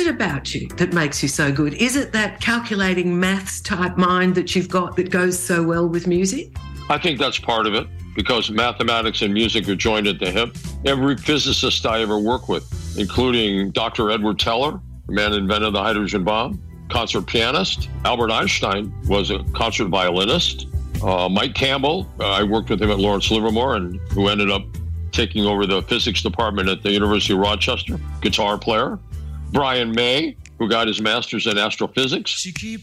it about you that makes you so good? Is it that calculating maths type mind that you've got that goes so well with music? I think that's part of it, because mathematics and music are joined at the hip. Every physicist I ever worked with, including Dr. Edward Teller, the man who invented the hydrogen bomb, concert pianist. Albert Einstein was a concert violinist. Mike Campbell, I worked with him at Lawrence Livermore, and who ended up taking over the physics department at the University of Rochester, guitar player. Brian May, who got his master's in astrophysics.